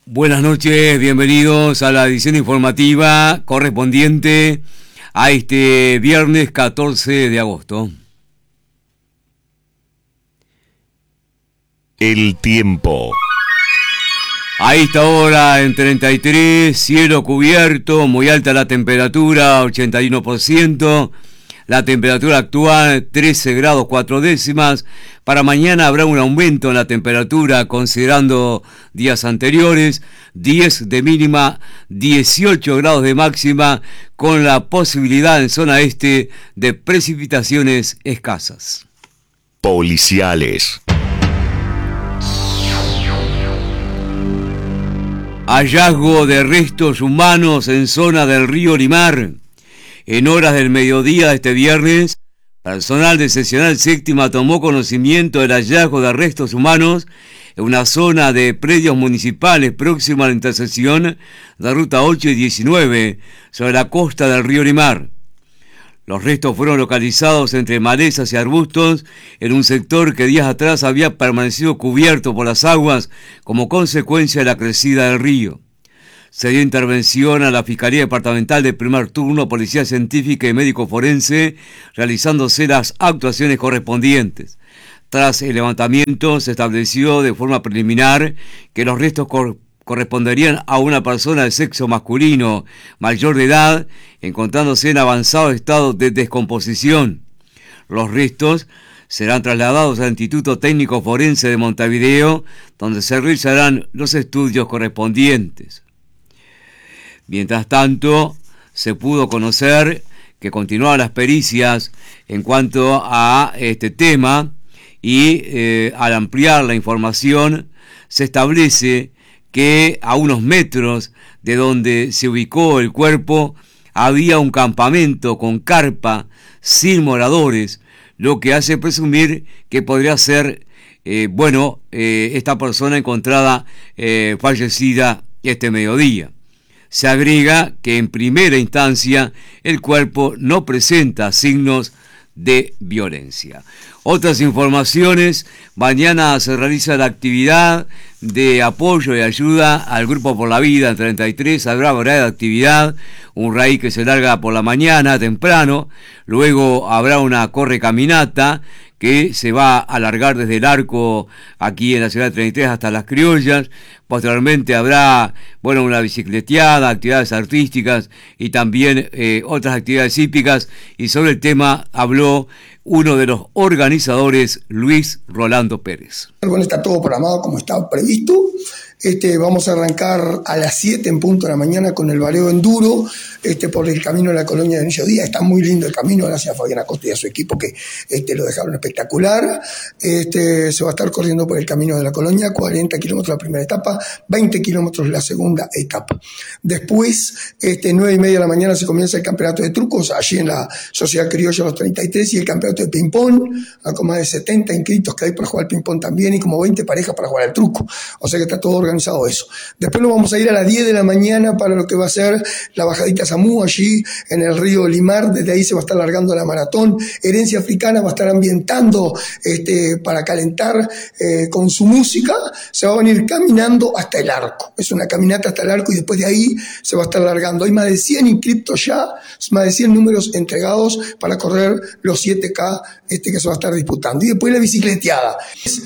Buenas noches, bienvenidos a la edición informativa correspondiente a este viernes 14 de agosto. El tiempo. A esta hora en 33, cielo cubierto, muy alta la temperatura, 81%. La temperatura actual 13 grados 4 décimas. Para mañana habrá un aumento en la temperatura considerando días anteriores. 10 de mínima, 18 grados de máxima, con la posibilidad en zona este de precipitaciones escasas. Policiales. Hallazgo de restos humanos en zona del río Limar. En horas del mediodía de este viernes, personal de seccional séptima tomó conocimiento del hallazgo de restos humanos en una zona de predios municipales próxima a la intersección de Ruta 8 y 19, sobre la costa del río Limar. Los restos fueron localizados entre malezas y arbustos en un sector que días atrás había permanecido cubierto por las aguas como consecuencia de la crecida del río. Se dio intervención a la Fiscalía Departamental de Primer Turno, Policía Científica y Médico Forense, realizándose las actuaciones correspondientes. Tras el levantamiento, se estableció de forma preliminar que los restos corresponderían a una persona de sexo masculino, mayor de edad, encontrándose en avanzado estado de descomposición. Los restos serán trasladados al Instituto Técnico Forense de Montevideo, donde se realizarán los estudios correspondientes. Mientras tanto, se pudo conocer que continuaban las pericias en cuanto a este tema y al ampliar la información se establece que a unos metros de donde se ubicó el cuerpo había un campamento con carpa sin moradores, lo que hace presumir que podría ser esta persona encontrada fallecida este mediodía. Se agrega que en primera instancia el cuerpo no presenta signos de violencia. Otras informaciones: mañana se realiza la actividad de apoyo y ayuda al Grupo por la Vida en 33, habrá variedad de actividad, un raíz que se larga por la mañana temprano, luego habrá una corre-caminata que se va a alargar desde el arco aquí en la ciudad de 33 hasta Las Criollas. Posteriormente habrá una bicicleteada, actividades artísticas y también otras actividades hípicas, y sobre el tema habló uno de los organizadores, Luis Rolando Pérez. Bueno, está todo programado como estaba previsto. Vamos a arrancar a las 7 en punto de la mañana con el baleo enduro por el camino de la colonia de Niño Díaz. Está muy lindo el camino, gracias a Fabián Acosta y a su equipo que lo dejaron espectacular. Se va a estar corriendo por el camino de la colonia, 40 kilómetros la primera etapa, 20 kilómetros la segunda etapa. Después, 9:30 de la mañana se comienza el campeonato de trucos, allí en la Sociedad Criolla Los 33, y el campeonato de ping-pong, con más de 70 inscritos que hay para jugar al ping-pong también, y como 20 parejas para jugar al truco. O sea que está todo organizado eso. Después nos vamos a ir a las 10 de la mañana para lo que va a ser la bajadita a Samú, allí en el río Limar. Desde ahí se va a estar largando la maratón. Herencia Africana va a estar ambientando para calentar con su música. Se va a venir caminando hasta el arco. Es una caminata hasta el arco y después de ahí se va a estar largando. Hay más de 100 inscriptos ya, más de 100 números entregados para correr los 7K que se va a estar disputando. Y después la bicicleteada.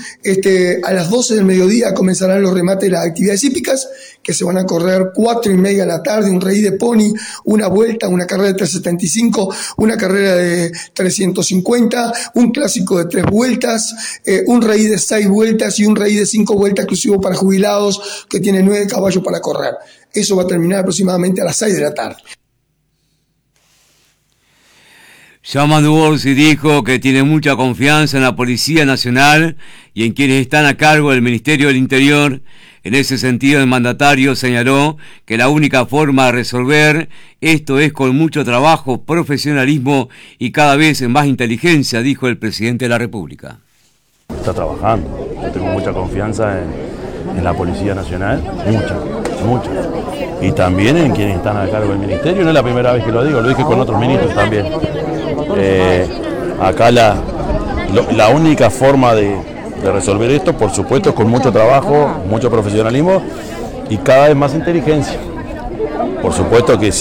A las 12 del mediodía comenzarán los remates de las actividades hípicas, que se van a correr 4:30 de la tarde, un rey de pony, una vuelta, una carrera de 375, una carrera de 350, un clásico de 3 vueltas, un rey de 6 vueltas y un rey de 5 vueltas exclusivo para jubilados que tiene 9 caballos para correr. Eso va a terminar aproximadamente a las 6 de la tarde. Shaman Duorsi dijo que tiene mucha confianza en la Policía Nacional y en quienes están a cargo del Ministerio del Interior. En ese sentido, el mandatario señaló que la única forma de resolver esto es con mucho trabajo, profesionalismo y cada vez más inteligencia, dijo el presidente de la República. Está trabajando. Yo tengo mucha confianza en la Policía Nacional, mucha. Y también en quienes están a cargo del Ministerio. No es la primera vez que lo digo, lo dije con otros ministros también. Acá la única forma de resolver esto, por supuesto, es con mucho trabajo, mucho profesionalismo y cada vez más inteligencia. Por supuesto que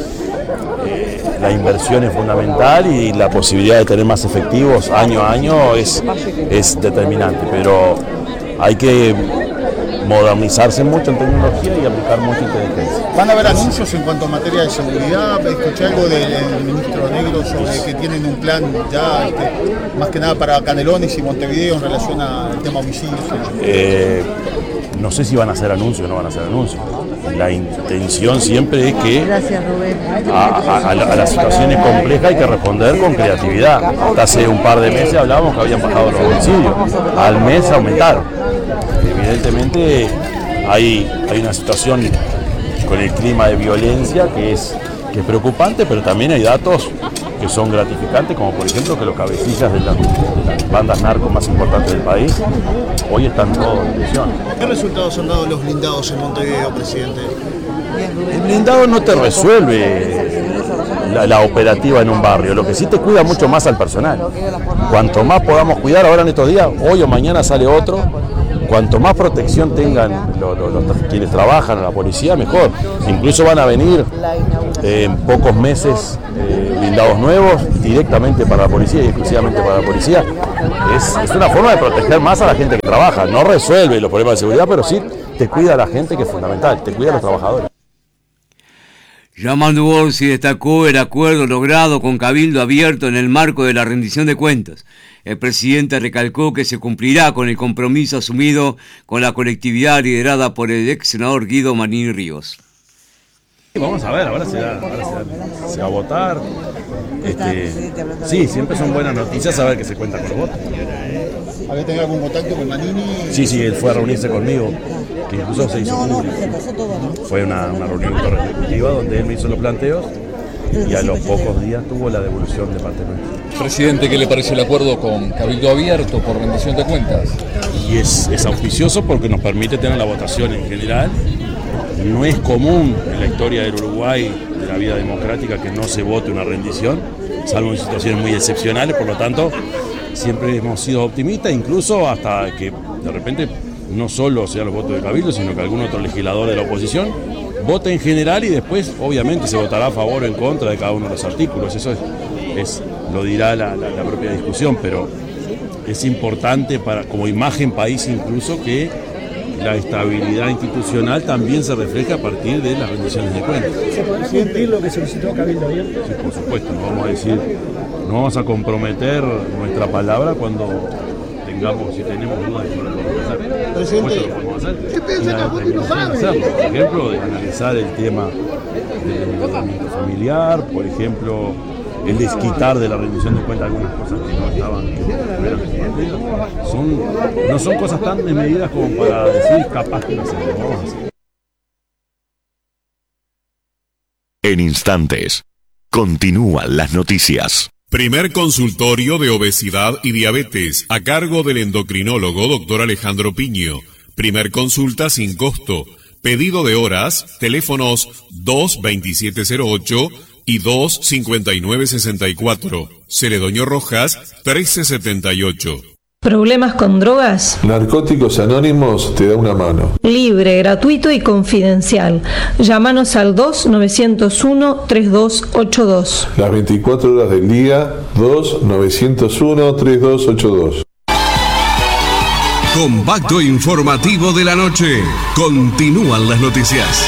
la inversión es fundamental y la posibilidad de tener más efectivos año a año es determinante, pero hay que modernizarse mucho en tecnología y aplicar mucha inteligencia. ¿Van a haber anuncios en cuanto a materia de seguridad? Escuché algo del ministro Negro sobre que tienen un plan ya, más que nada para Canelones y Montevideo en relación al tema homicidios. No sé si van a hacer anuncios o no van a hacer anuncios. La intención siempre es que a las situaciones complejas hay que responder con creatividad. Hasta hace un par de meses hablábamos que habían bajado los homicidios. Al mes aumentaron. Evidentemente hay una situación con el clima de violencia que es preocupante, pero también hay datos que son gratificantes, como por ejemplo que los cabecillas de las bandas narcos más importantes del país hoy están todos en prisión. ¿Qué resultados han dado los blindados en Montevideo, presidente? El blindado no te resuelve la operativa en un barrio, lo que sí te cuida mucho más al personal. Cuanto más podamos cuidar ahora en estos días, hoy o mañana sale otro, cuanto más protección tengan quienes trabajan en la policía, mejor. Incluso van a venir en pocos meses blindados nuevos directamente para la policía y exclusivamente para la policía. Es una forma de proteger más a la gente que trabaja. No resuelve los problemas de seguridad, pero sí te cuida a la gente, que es fundamental, te cuida a los trabajadores. Yamandu Orsi destacó el acuerdo logrado con Cabildo Abierto en el marco de la rendición de cuentas. El presidente recalcó que se cumplirá con el compromiso asumido con la colectividad liderada por el ex senador Guido Manini Ríos. Vamos a ver, ahora se va a votar. Sí, siempre son buenas noticias saber que se cuenta con los votos. ¿Había tenido algún contacto con Manini? Sí, él fue a reunirse conmigo, que incluso se hizo público. Fue una reunión ejecutiva donde él me hizo los planteos y a los pocos días tuvo la devolución de parte nuestra. Presidente, ¿qué le parece el acuerdo con Cabildo Abierto por rendición de cuentas? Y es auspicioso porque nos permite tener la votación en general. No es común en la historia del Uruguay, de la vida democrática, que no se vote una rendición, salvo en situaciones muy excepcionales. Por lo tanto, siempre hemos sido optimistas, incluso hasta que de repente no solo sean los votos de Cabildo, sino que algún otro legislador de la oposición vote en general y después obviamente se votará a favor o en contra de cada uno de los artículos. Eso lo dirá la propia discusión, pero es importante como imagen país incluso que la estabilidad institucional también se refleja a partir de las rendiciones de cuentas. ¿Se podrá cumplir lo que solicitó Cabildo Abierto? Sí, por supuesto, no vamos a comprometer nuestra palabra cuando si tenemos dudas de lo que podemos hacer. Presidente, lo podemos hacer. ¿Qué piensa que Juan no sabe? Por ejemplo, de analizar el tema del endeudamiento familiar, por ejemplo, el desquitar de la rendición de cuentas algunas cosas que no estaban, no son cosas tan desmedidas como para decir capaz que lo hacemos. Vamos a hacer. En instantes, continúan las noticias. Primer consultorio de obesidad y diabetes a cargo del endocrinólogo Dr. Alejandro Piño. Primer consulta sin costo. Pedido de horas, teléfonos 22708 y 25964. Ceredoño Rojas 1378. ¿Problemas con drogas? Narcóticos Anónimos te da una mano. Libre, gratuito y confidencial. Llámanos al 2-901-3282. Las 24 horas del día, 2-901-3282. Compacto informativo de la noche. Continúan las noticias.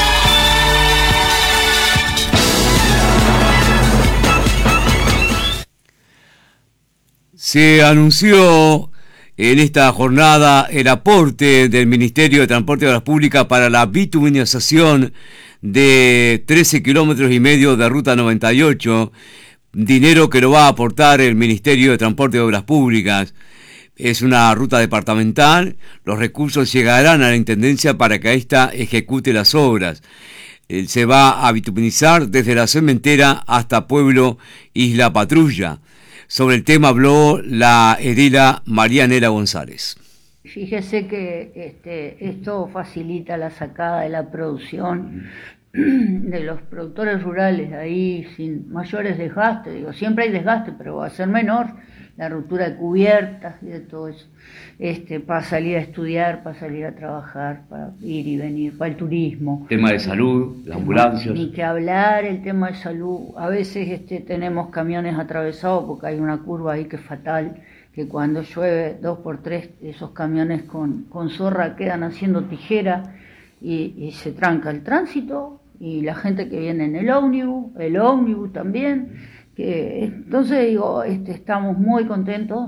Se anunció en esta jornada el aporte del Ministerio de Transporte de Obras Públicas para la bituminización de 13 kilómetros y medio de Ruta 98, dinero que lo va a aportar el Ministerio de Transporte de Obras Públicas. Es una ruta departamental, los recursos llegarán a la Intendencia para que ésta ejecute las obras. Se va a bituminizar desde la Cementera hasta Pueblo Isla Patrulla. Sobre el tema habló la edila Marianela González. Fíjese que esto facilita la sacada de la producción de los productores rurales ahí sin mayores desgastes. Digo, siempre hay desgaste, pero va a ser menor la ruptura de cubiertas y de todo eso, para salir a estudiar, para salir a trabajar, para ir y venir, para el turismo. Tema de salud, las ambulancias. Ni que hablar el tema de salud. A veces tenemos camiones atravesados porque hay una curva ahí que es fatal, que cuando llueve 2x3 esos camiones con zorra quedan haciendo tijera y se tranca el tránsito y la gente que viene en el ómnibus también. Entonces digo, estamos muy contentos.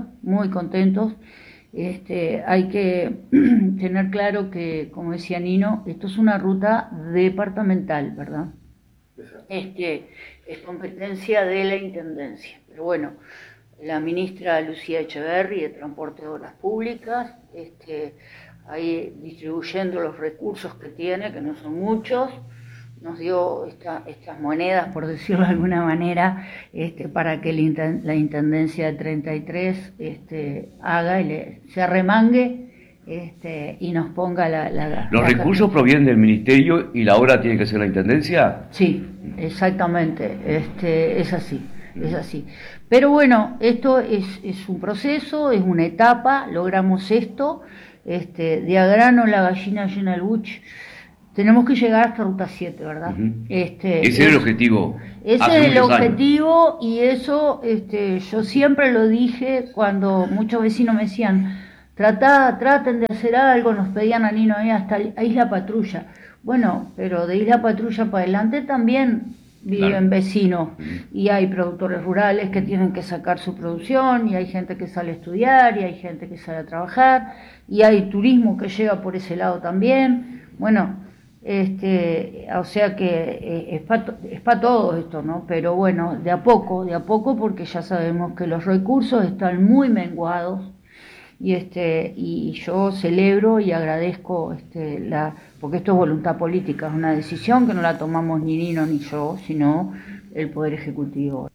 Hay que tener claro que, como decía Nino, esto es una ruta departamental, ¿verdad? Es competencia de la Intendencia, pero bueno, la ministra Lucía Echeverri de Transporte de Obras Públicas, ahí distribuyendo los recursos que tiene, que no son muchos, nos dio estas monedas, por decirlo de alguna manera, para que la Intendencia de 33 haga y se arremangue y nos ponga ¿Los recursos provienen del Ministerio y la obra tiene que ser la Intendencia? Sí, exactamente, es así. Pero bueno, esto es un proceso, es una etapa, logramos esto, de a grano la gallina llena el buche. Tenemos que llegar hasta Ruta 7, ¿verdad? Ese es el objetivo. Ese es el objetivo y eso yo siempre lo dije cuando muchos vecinos me decían, traten de hacer algo, nos pedían a Nino hasta a Isla Patrulla. Bueno, pero de Isla Patrulla para adelante también viven vecinos y hay productores rurales que tienen que sacar su producción y hay gente que sale a estudiar y hay gente que sale a trabajar y hay turismo que llega por ese lado también. Bueno, o sea que es para todo esto, ¿no? Pero bueno, de a poco, porque ya sabemos que los recursos están muy menguados y yo celebro y agradezco porque esto es voluntad política, es una decisión que no la tomamos ni Nino ni yo, sino el Poder Ejecutivo.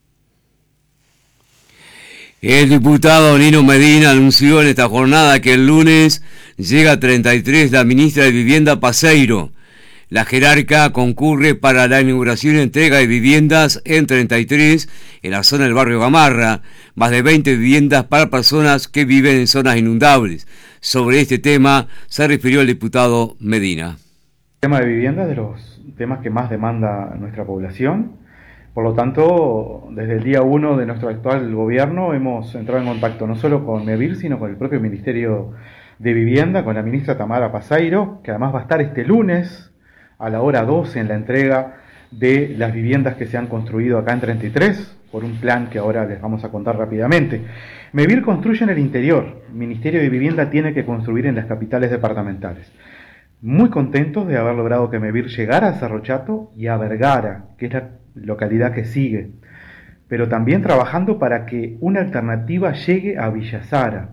El diputado Nino Medina anunció en esta jornada que el lunes llega a 33 la ministra de Vivienda Paseiro. La jerarca concurre para la inauguración y entrega de viviendas en 33 en la zona del barrio Gamarra, más de 20 viviendas para personas que viven en zonas inundables. Sobre este tema se refirió el diputado Medina. El tema de vivienda es de los temas que más demanda nuestra población. Por lo tanto, desde el día 1 de nuestro actual gobierno hemos entrado en contacto no solo con MEVIR, sino con el propio Ministerio de Vivienda, con la ministra Tamara Paseiro, que además va a estar este lunes a la hora 12 en la entrega de las viviendas que se han construido acá en 33, por un plan que ahora les vamos a contar rápidamente. MEVIR construye en el interior, el Ministerio de Vivienda tiene que construir en las capitales departamentales. Muy contentos de haber logrado que MEVIR llegara a Cerro Chato y a Vergara, que es la localidad que sigue, pero también trabajando para que una alternativa llegue a Villa Sara.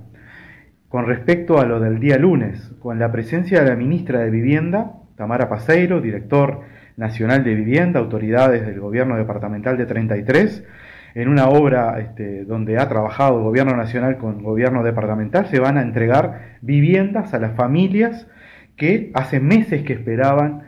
Con respecto a lo del día lunes, con la presencia de la ministra de Vivienda, Tamara Paseiro, director nacional de Vivienda, autoridades del gobierno departamental de 33, en una obra donde ha trabajado el gobierno nacional con gobierno departamental, se van a entregar viviendas a las familias que hace meses que esperaban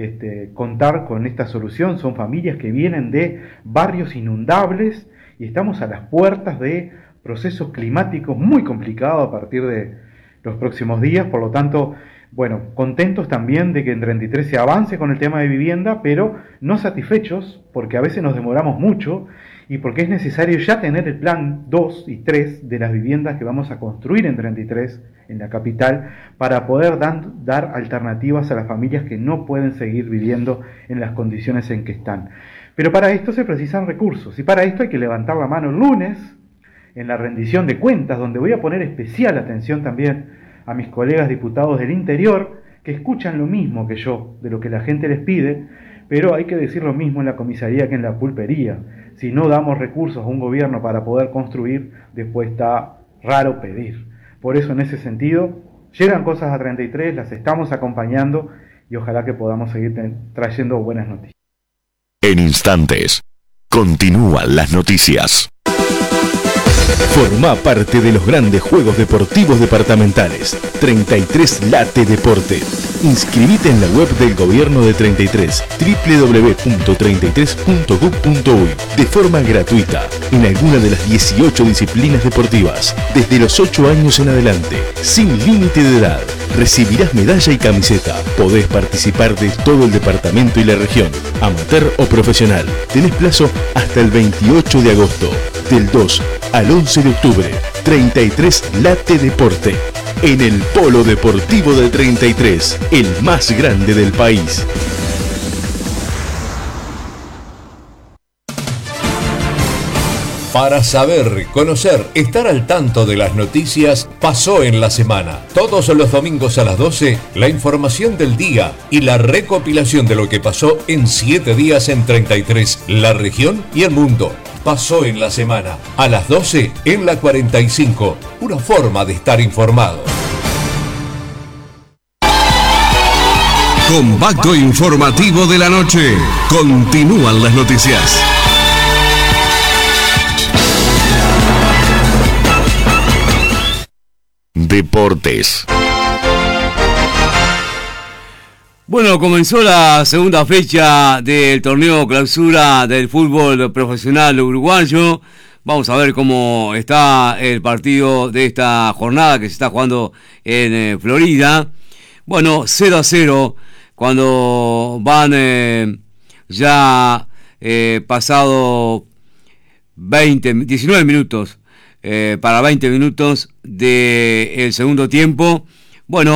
contar con esta solución. Son familias que vienen de barrios inundables y estamos a las puertas de procesos climáticos muy complicados a partir de los próximos días. Por lo tanto, bueno, contentos también de que en 33 se avance con el tema de vivienda, pero no satisfechos porque a veces nos demoramos mucho y porque es necesario ya tener el plan 2 y 3 de las viviendas que vamos a construir en 33 en la capital para poder dar alternativas a las familias que no pueden seguir viviendo en las condiciones en que están. Pero para esto se precisan recursos y para esto hay que levantar la mano el lunes en la rendición de cuentas, donde voy a poner especial atención también a mis colegas diputados del interior que escuchan lo mismo que yo de lo que la gente les pide, pero hay que decir lo mismo en la comisaría que en la pulpería. Si no damos recursos a un gobierno para poder construir, después está raro pedir. Por eso, en ese sentido, llegan cosas a 33, las estamos acompañando y ojalá que podamos seguir trayendo buenas noticias. En instantes, continúan las noticias. Forma parte de los grandes juegos deportivos departamentales. 33 Late Deporte. Inscribite en la web del Gobierno de 33, www.33.gov.uy, de forma gratuita, en alguna de las 18 disciplinas deportivas, desde los 8 años en adelante, sin límite de edad. Recibirás medalla y camiseta. Podés participar de todo el departamento y la región, amateur o profesional. Tenés plazo hasta el 28 de agosto, del 2 al 11 de octubre. 33 Late Deporte, en el Polo Deportivo de 33, el más grande del país. Para saber, conocer, estar al tanto de las noticias, pasó en la semana. Todos los domingos a las 12, la información del día y la recopilación de lo que pasó en 7 días en 33, la región y el mundo. Pasó en la semana, a las 12 en la 45, una forma de estar informado. Compacto informativo de la noche. Continúan las noticias. Deportes. Bueno, comenzó la segunda fecha del torneo clausura del fútbol profesional uruguayo. Vamos a ver cómo está el partido de esta jornada que se está jugando en Florida. Bueno, 0-0 cuando van ya pasado 19 minutos para 20 minutos del segundo tiempo. Bueno,